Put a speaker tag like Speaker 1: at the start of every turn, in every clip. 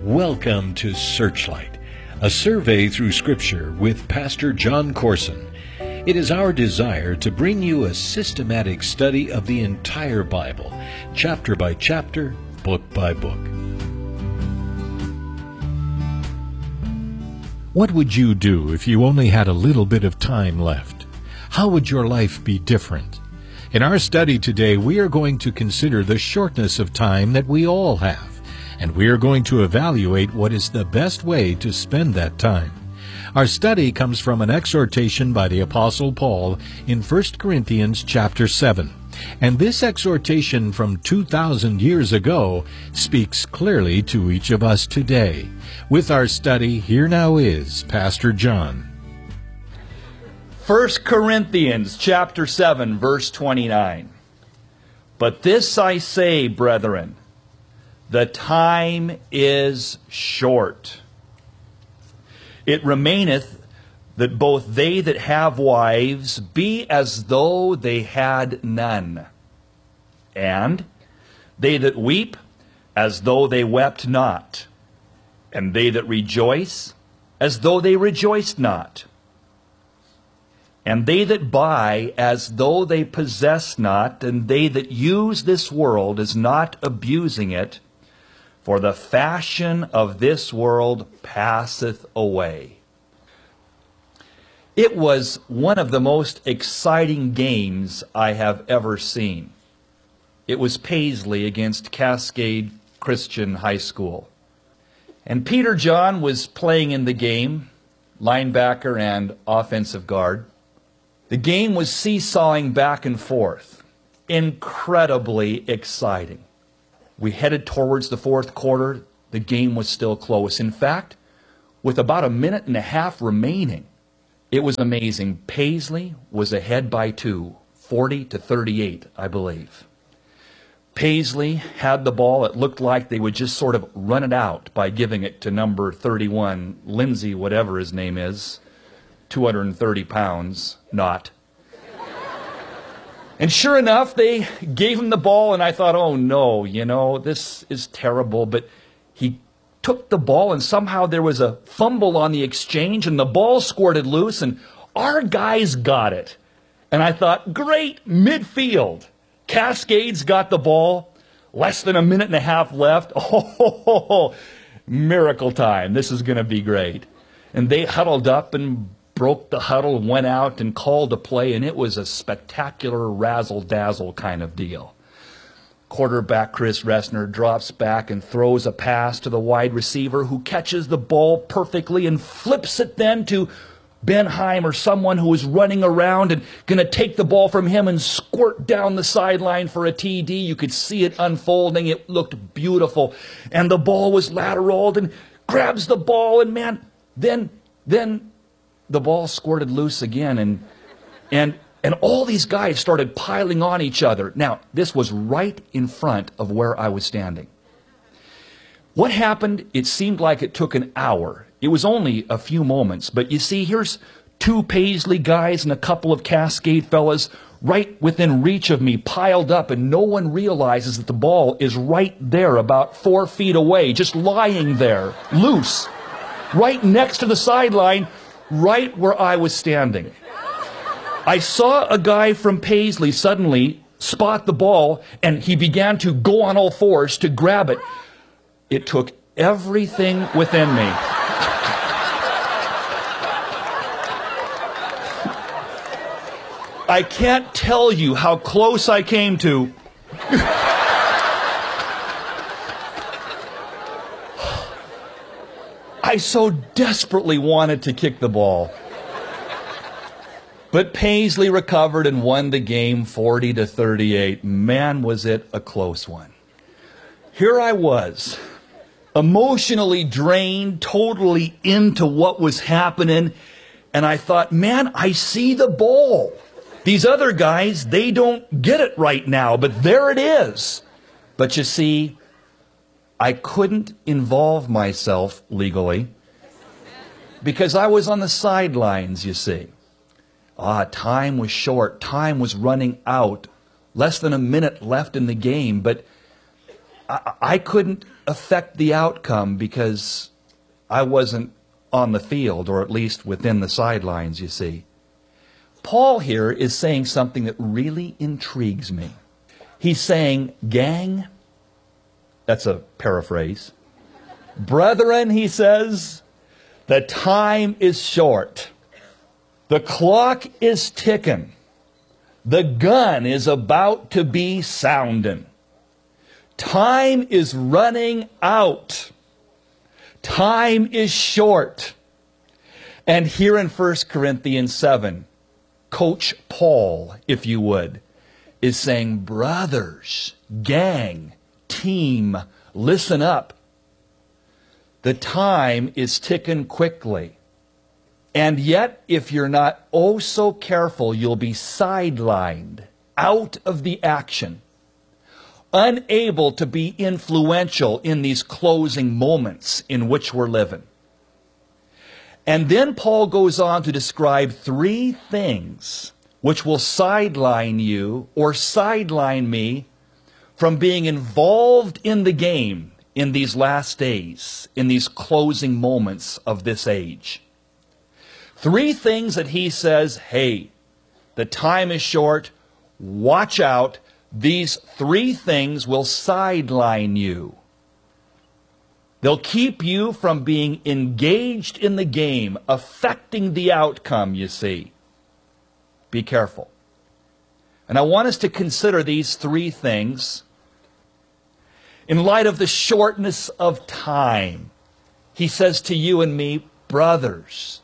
Speaker 1: Welcome to Searchlight, a survey through Scripture with Pastor John Corson. It is our desire to bring you a systematic study of the entire Bible, chapter by chapter, book by book. What would you do if you only had a little bit of time left? How would your life be different? In our study today, we are going to consider the shortness of time that we all have, and we are going to evaluate what is the best way to spend that time. Our study comes from an exhortation by the Apostle Paul in 1 Corinthians chapter 7. And this exhortation from 2,000 years ago speaks clearly to each of us today. With our study, here now is Pastor John.
Speaker 2: 1 Corinthians chapter 7, verse 29. But this I say, brethren, the time is short. It remaineth that both they that have wives be as though they had none, and they that weep as though they wept not, and they that rejoice as though they rejoiced not, and they that buy as though they possess not, and they that use this world as not abusing it, for the fashion of this world passeth away. It was one of the most exciting games I have ever seen. It was Paisley against Cascade Christian High School. And Peter John was playing in the game, linebacker and offensive guard. The game was seesawing back and forth. Incredibly exciting. We headed towards the fourth quarter. The game was still close. In fact, with about a minute and a half remaining, it was amazing. Paisley was ahead by 2, 40-38, I believe. Paisley had the ball. It looked like they would just sort of run it out by giving it to number 31, Lindsay, whatever his name is, 230 pounds, not. And sure enough, they gave him the ball, and I thought, oh no, this is terrible. But he took the ball, and somehow there was a fumble on the exchange, and the ball squirted loose, and our guys got it. And I thought, great, midfield. Cascades got the ball, less than a minute and a half left. Oh, miracle time. This is going to be great. And they huddled up and broke the huddle, went out and called a play, and it was a spectacular razzle-dazzle kind of deal. Quarterback Chris Ressner drops back and throws a pass to the wide receiver, who catches the ball perfectly and flips it then to Benheim, or someone who was running around and going to take the ball from him and squirt down the sideline for a TD. You could see it unfolding. It looked beautiful. And the ball was lateraled, and grabs the ball, and man, then the ball squirted loose again, and all these guys started piling on each other. Now, this was right in front of where I was standing. What happened? It seemed like it took an hour. It was only a few moments, but you see, here's 2 Paisley guys and a couple of Cascade fellas right within reach of me, piled up, and no one realizes that the ball is right there, about 4 feet away, just lying there, loose, right next to the sideline, right where I was standing. I saw a guy from Paisley suddenly spot the ball, and he began to go on all fours to grab it. It took everything within me. I can't tell you how close I came to. I so desperately wanted to kick the ball. But Paisley recovered and won the game 40-38. Man, was it a close one. Here I was, emotionally drained, totally into what was happening. And I thought, man, I see the ball. These other guys, they don't get it right now, but there it is. But you see, I couldn't involve myself legally because I was on the sidelines, you see. Time was short. Time was running out. Less than a minute left in the game, but I couldn't affect the outcome because I wasn't on the field, or at least within the sidelines, you see. Paul here is saying something that really intrigues me. He's saying, gang, that's a paraphrase. Brethren, he says, the time is short. The clock is ticking. The gun is about to be sounding. Time is running out. Time is short. And here in 1 Corinthians 7, Coach Paul, if you would, is saying, brothers, gang, team, listen up. The time is ticking quickly. And yet, if you're not oh so careful, you'll be sidelined, out of the action, unable to be influential in these closing moments in which we're living. And then Paul goes on to describe 3 things which will sideline you or sideline me from being involved in the game in these last days, in these closing moments of this age. 3 things that he says, hey, the time is short, watch out. These 3 things will sideline you. They'll keep you from being engaged in the game, affecting the outcome, you see. Be careful. And I want us to consider these 3 things in light of the shortness of time. He says to you and me, brothers,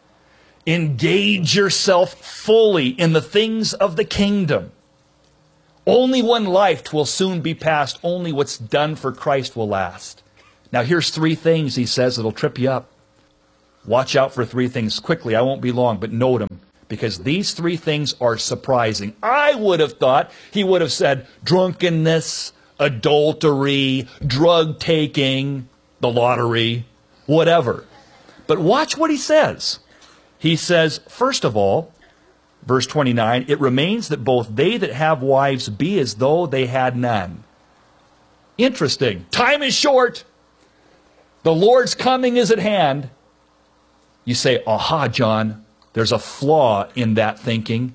Speaker 2: engage yourself fully in the things of the kingdom. Only one life will soon be passed. Only what's done for Christ will last. Now here's 3 things he says that'll trip you up. Watch out for 3 things quickly. I won't be long, but note them. Because these 3 things are surprising. I would have thought he would have said drunkenness, adultery, drug taking, the lottery, whatever. But watch what he says. He says, first of all, verse 29, it remains that both they that have wives be as though they had none. Interesting. Time is short. The Lord's coming is at hand. You say, aha, John, there's a flaw in that thinking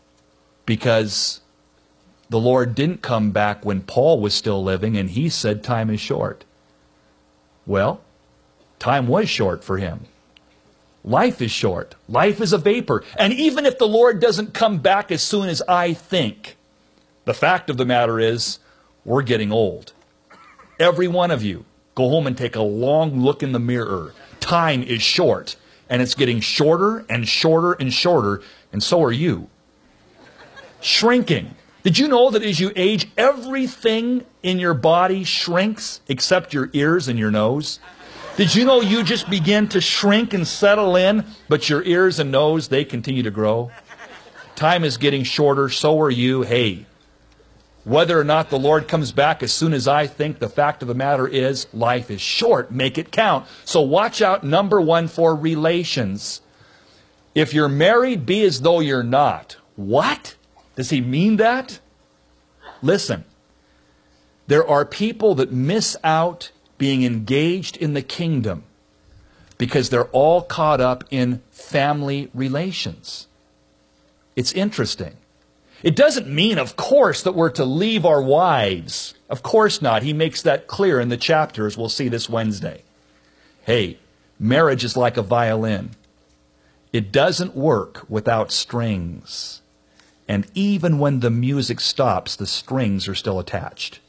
Speaker 2: because the Lord didn't come back when Paul was still living and he said time is short. Well, time was short for him. Life is short. Life is a vapor. And even if the Lord doesn't come back as soon as I think, the fact of the matter is, we're getting old. Every one of you, go home and take a long look in the mirror. Time is short. And it's getting shorter and shorter and shorter. And so are you. Shrinking. Did you know that as you age, everything in your body shrinks except your ears and your nose? Did you know you just begin to shrink and settle in, but your ears and nose, they continue to grow? Time is getting shorter, so are you. Hey, whether or not the Lord comes back as soon as I think, the fact of the matter is, life is short. Make it count. So watch out, number 1, for relations. If you're married, be as though you're not. What? Does he mean that? Listen, there are people that miss out being engaged in the kingdom because they're all caught up in family relations. It's interesting. It doesn't mean, of course, that we're to leave our wives. Of course not. He makes that clear in the chapters. We'll see this Wednesday. Hey, marriage is like a violin. It doesn't work without strings. And even when the music stops, the strings are still attached.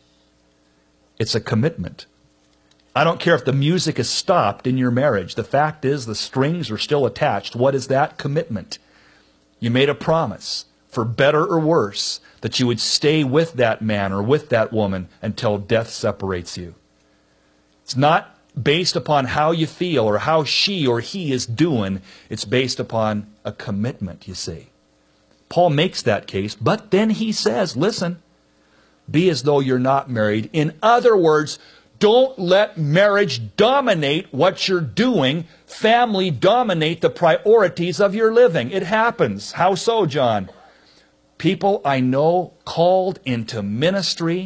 Speaker 2: It's a commitment. I don't care if the music is stopped in your marriage. The fact is the strings are still attached. What is that? Commitment. You made a promise, for better or worse, that you would stay with that man or with that woman until death separates you. It's not based upon how you feel or how she or he is doing. It's based upon a commitment, you see. Paul makes that case, but then he says, listen, be as though you're not married. In other words, don't let marriage dominate what you're doing. Family dominate the priorities of your living. It happens. How so, John? People I know called into ministry,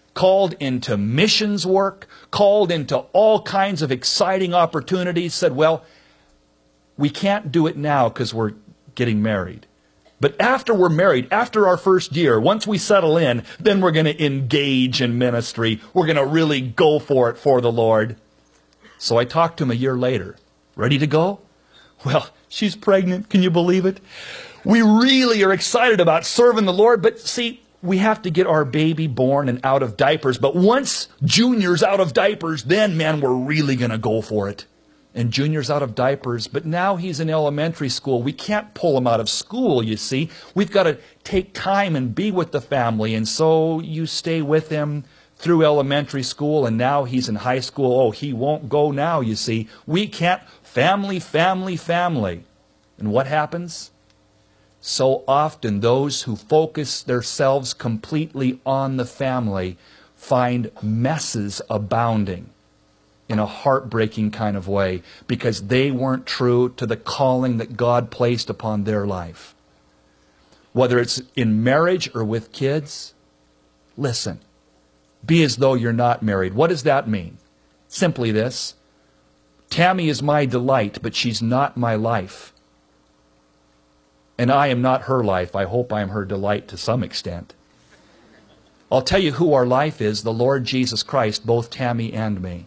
Speaker 2: called into missions work, called into all kinds of exciting opportunities, said, well, we can't do it now because we're getting married. But after we're married, after our first year, once we settle in, then we're going to engage in ministry. We're going to really go for it for the Lord. So I talked to him a year later. Ready to go? Well, she's pregnant. Can you believe it? We really are excited about serving the Lord. But see, we have to get our baby born and out of diapers. But once Junior's out of diapers, then, man, we're really going to go for it. And Junior's out of diapers, but now he's in elementary school. We can't pull him out of school, you see. We've got to take time and be with the family. And so you stay with him through elementary school, and now he's in high school. Oh, he won't go now, you see. We can't. Family, family, family. And what happens? So often those who focus themselves completely on the family find messes abounding in a heartbreaking kind of way, because they weren't true to the calling that God placed upon their life. Whether it's in marriage or with kids, listen, be as though you're not married. What does that mean? Simply this: Tammy is my delight, but she's not my life. And I am not her life. I hope I am her delight to some extent. I'll tell you who our life is: the Lord Jesus Christ, both Tammy and me.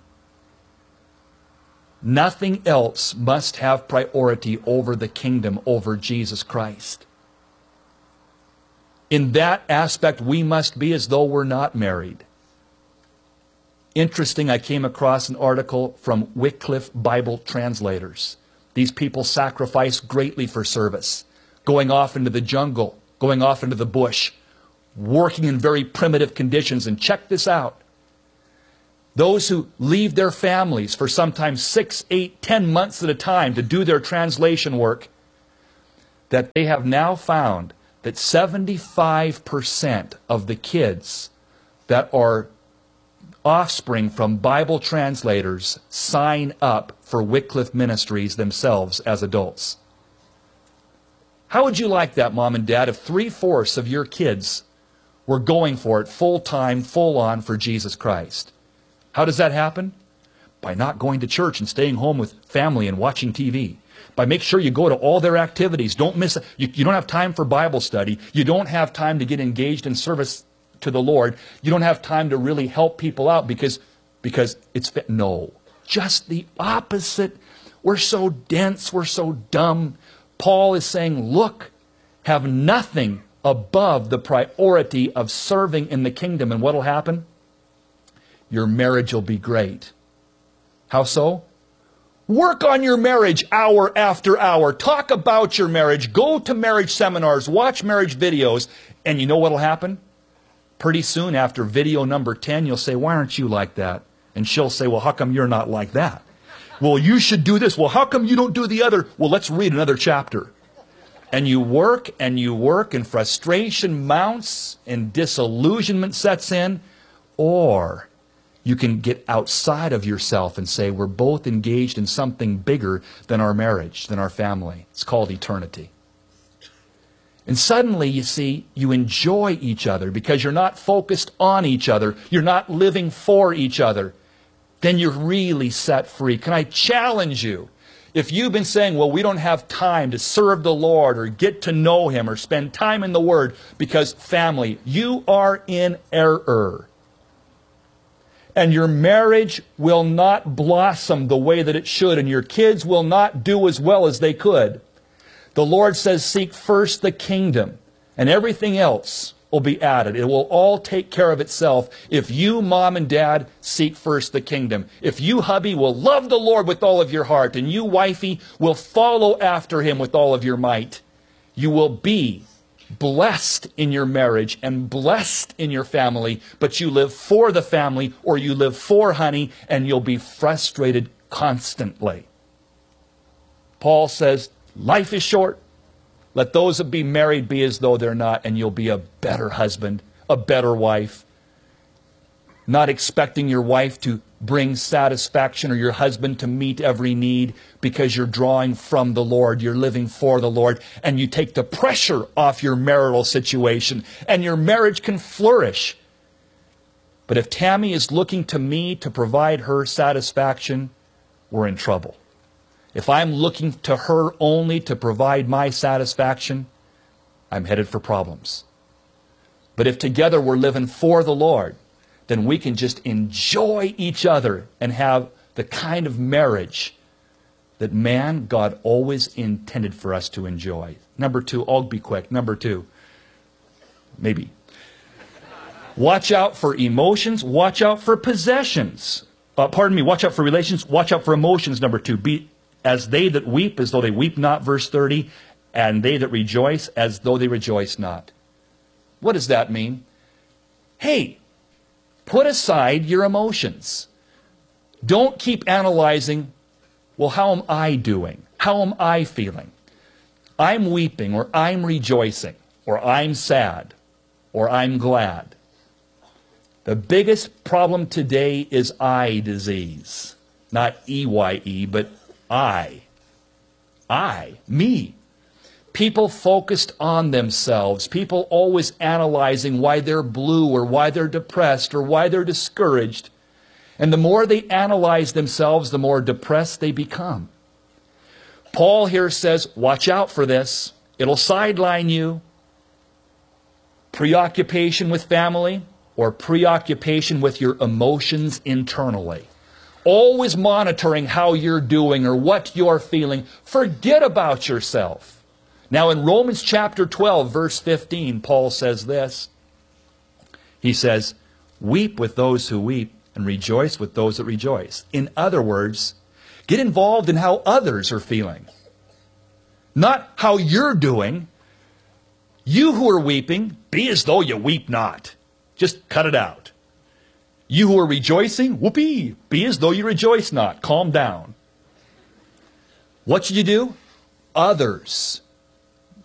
Speaker 2: Nothing else must have priority over the kingdom, over Jesus Christ. In that aspect, we must be as though we're not married. Interesting, I came across an article from Wycliffe Bible translators. These people sacrifice greatly for service, going off into the jungle, going off into the bush, working in very primitive conditions. And check this out. Those who leave their families for sometimes 6, 8, 10 months at a time to do their translation work, that they have now found that 75% of the kids that are offspring from Bible translators sign up for Wycliffe Ministries themselves as adults. How would you like that, Mom and Dad, if 3/4 of your kids were going for it full-time, full-on for Jesus Christ? How does that happen? By not going to church and staying home with family and watching TV. By make sure you go to all their activities. Don't miss it. You don't have time for Bible study. You don't have time to get engaged in service to the Lord. You don't have time to really help people out because it's fit. No, just the opposite. We're so dense. We're so dumb. Paul is saying, look, have nothing above the priority of serving in the kingdom. And what will happen? Your marriage will be great. How so? Work on your marriage hour after hour. Talk about your marriage. Go to marriage seminars. Watch marriage videos. And you know what will happen? Pretty soon after video number 10, you'll say, why aren't you like that? And she'll say, well, how come you're not like that? Well, you should do this. Well, how come you don't do the other? Well, let's read another chapter. And you work, and frustration mounts, and disillusionment sets in. Or you can get outside of yourself and say, we're both engaged in something bigger than our marriage, than our family. It's called eternity. And suddenly, you see, you enjoy each other because you're not focused on each other. You're not living for each other. Then you're really set free. Can I challenge you? If you've been saying, well, we don't have time to serve the Lord or get to know Him or spend time in the Word because family, you are in error. And your marriage will not blossom the way that it should, and your kids will not do as well as they could. The Lord says, seek first the kingdom, and everything else will be added. It will all take care of itself if you, Mom and Dad, seek first the kingdom. If you, hubby, will love the Lord with all of your heart, and you, wifey, will follow after Him with all of your might, you will be blessed in your marriage and blessed in your family, but you live for the family or you live for honey, and you'll be frustrated constantly. Paul says, life is short. Let those that be married be as though they're not, and you'll be a better husband, a better wife. Not expecting your wife to bring satisfaction or your husband to meet every need because you're drawing from the Lord, you're living for the Lord, and you take the pressure off your marital situation, and your marriage can flourish. But if Tammy is looking to me to provide her satisfaction, we're in trouble. If I'm looking to her only to provide my satisfaction, I'm headed for problems. But if together we're living for the Lord, then we can just enjoy each other and have the kind of marriage that God always intended for us to enjoy. Number two, I'll be quick. Number two, maybe. Watch out for emotions. Watch out for possessions. Watch out for relations. Watch out for emotions. Number two, be as they that weep, as though they weep not, verse 30, and they that rejoice, as though they rejoice not. What does that mean? Hey, put aside your emotions. Don't keep analyzing, well, how am I doing? How am I feeling? I'm weeping, or I'm rejoicing, or I'm sad, or I'm glad. The biggest problem today is eye disease. Not E-Y-E, but I. Me. People focused on themselves. People always analyzing why they're blue or why they're depressed or why they're discouraged. And the more they analyze themselves, the more depressed they become. Paul here says, watch out for this. It'll sideline you. Preoccupation with family or preoccupation with your emotions internally. Always monitoring how you're doing or what you're feeling. Forget about yourself. Now in Romans chapter 12, verse 15, Paul says this. He says, weep with those who weep and rejoice with those that rejoice. In other words, get involved in how others are feeling. Not how you're doing. You who are weeping, be as though you weep not. Just cut it out. You who are rejoicing, whoopee, be as though you rejoice not. Calm down. What should you do? Others.